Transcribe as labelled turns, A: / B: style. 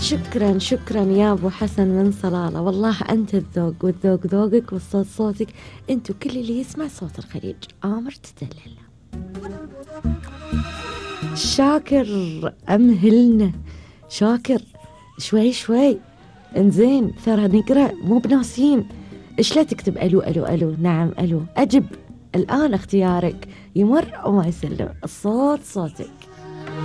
A: شكرا شكرا يا ابو حسن من صلالة، والله انت الذوق والذوق ذوقك والصوت صوتك، انتو كل اللي يسمع صوت الخليج امر تدلل. شاكر امهلنا شاكر شوي شوي. انزين ترى نقرا مو بناسين. ايش لا تكتب الو الو الو، نعم الو، اجب الان، اختيارك يمر وما يسلم، الصوت صوتك.